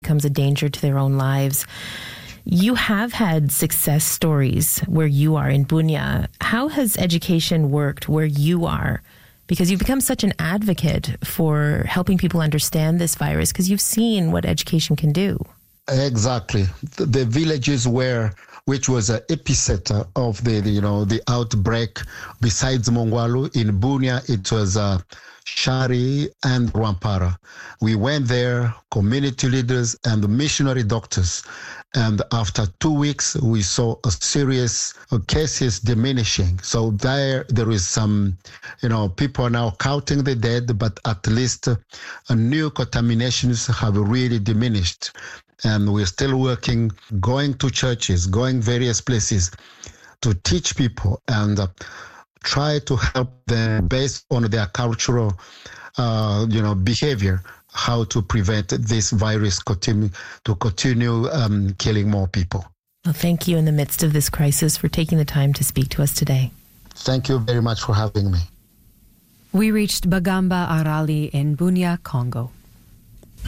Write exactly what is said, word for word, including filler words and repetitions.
becomes a danger to their own lives. You have had success stories where you are in Bunia. How has education worked where you are? Because you've become such an advocate for helping people understand this virus because you've seen what education can do. Exactly. The, the villages where, which was an epicenter of the, the, you know, the outbreak, besides Mongwalu, in Bunia, it was uh, Shari and Rwampara. We went there, community leaders and missionary doctors. And after two weeks, we saw a serious uh, cases diminishing. So there, there is some, you know, people are now counting the dead, but at least uh, new contaminations have really diminished. And we're still working, going to churches, going various places to teach people and uh, try to help them based on their cultural, uh, you know, behavior, how to prevent this virus continue, to continue um, killing more people. Well, thank you in the midst of this crisis for taking the time to speak to us today. Thank you very much for having me. We reached Bagamba Arali in Bunia, Congo.